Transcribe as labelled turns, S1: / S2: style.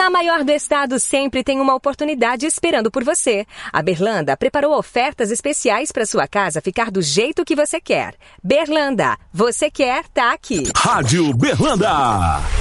S1: A maior do estado sempre tem uma oportunidade esperando por você. A Berlanda preparou ofertas especiais para sua casa ficar do jeito que você quer. Berlanda, você quer, tá aqui.
S2: Rádio Berlanda.